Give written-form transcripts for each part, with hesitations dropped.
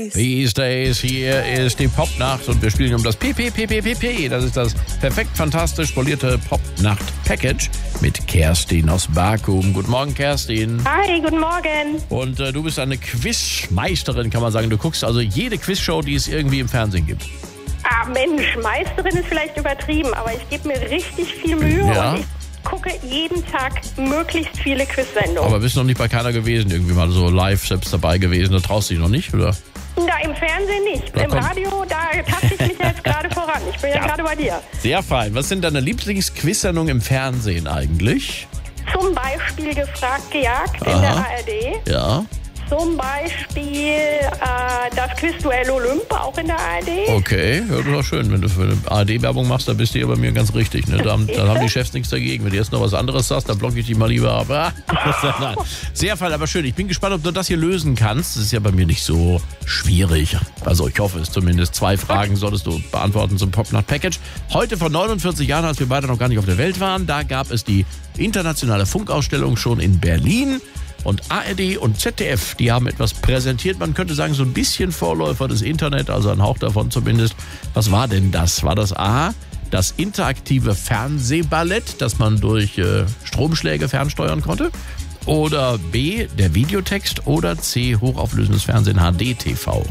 Days. These Days, hier ist die Popnacht und wir spielen um das PPPPPP. Das ist das perfekt fantastisch polierte Popnacht-Package mit Kerstin aus Bakum. Guten Morgen, Kerstin. Hi, guten Morgen. Und du bist eine Quizmeisterin, kann man sagen. Du guckst also jede Quizshow, die es irgendwie im Fernsehen gibt. Ah, Mensch, Meisterin ist vielleicht übertrieben, aber ich gebe mir richtig viel Mühe Ja. und ich gucke jeden Tag möglichst viele Quiz-Sendungen. Aber bist noch nicht bei keiner gewesen, irgendwie mal so live selbst dabei gewesen. Da traust du dich noch nicht, oder? Da im Fernsehen nicht. Da Im kommt- Radio, da taste ich mich jetzt gerade voran. Ich bin ja gerade bei dir. Sehr fein. Was sind deine Lieblingsquiz-Sendungen im Fernsehen eigentlich? Zum Beispiel gefragt, gejagt in Aha. der ARD. Ja. Zum Beispiel das Quizduell Olymp, auch in der ARD. Okay, ja, das ist auch schön. Wenn du für eine ARD-Werbung machst, dann bist du ja bei mir ganz richtig. Ne? Da haben die Chefs nichts dagegen. Wenn du jetzt noch was anderes sagst, dann blocke ich dich mal lieber ab. Nein. Sehr fein, aber schön. Ich bin gespannt, ob du das hier lösen kannst. Das ist ja bei mir nicht so schwierig. Also ich hoffe es zumindest. 2 Fragen solltest du beantworten zum Popnacht-Package. Heute vor 49 Jahren, als wir beide noch gar nicht auf der Welt waren, da gab es die internationale Funkausstellung schon in Berlin. Und ARD und ZDF, die haben etwas präsentiert. Man könnte sagen, so ein bisschen Vorläufer des Internet, also ein Hauch davon zumindest. Was war denn das? War das A, das interaktive Fernsehballett, das man durch Stromschläge fernsteuern konnte? Oder B, der Videotext? Oder C, hochauflösendes Fernsehen HD-TV?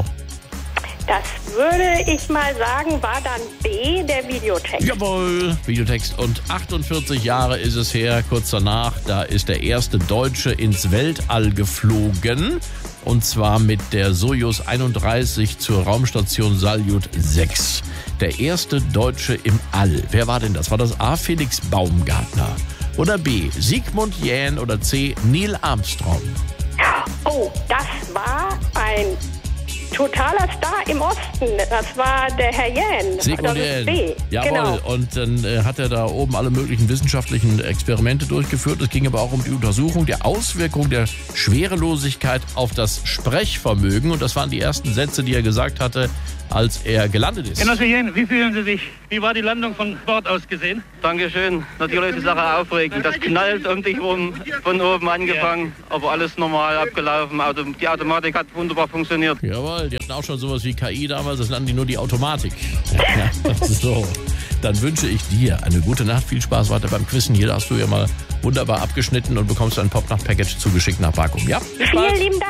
Das würde ich mal sagen, war dann B, der Videotext. Jawohl, Videotext. Und 48 Jahre ist es her, kurz danach, da ist der erste Deutsche ins Weltall geflogen. Und zwar mit der Sojus 31 zur Raumstation Salyut 6. Der erste Deutsche im All. Wer war denn das? War das A, Felix Baumgartner? Oder B, Sigmund Jähn? Oder C, Neil Armstrong? Oh, das war ein totaler Star im Osten. Das war der Herr Jähn. Sigmund Das ist Jähn. B. Jawohl. Genau. Und dann hat er da oben alle möglichen wissenschaftlichen Experimente durchgeführt. Es ging aber auch um die Untersuchung der Auswirkung der Schwerelosigkeit auf das Sprechvermögen. Und das waren die ersten Sätze, die er gesagt hatte, als er gelandet ist. Genosse Jähn, wie fühlen Sie sich? Wie war die Landung von Bord aus gesehen? Dankeschön. Natürlich ist die Sache aufregend. Das knallt um dich rum, von oben angefangen, aber alles normal abgelaufen. Die Automatik hat wunderbar funktioniert. Jawohl, die hatten auch schon sowas wie KI damals, das nannten die nur die Automatik. Ja, so, dann wünsche ich dir eine gute Nacht, viel Spaß weiter beim Quizzen. Hier hast du ja mal wunderbar abgeschnitten und bekommst ein Popnacht-Package zugeschickt nach Bakum. Ja, bis bald. Vielen lieben Dank.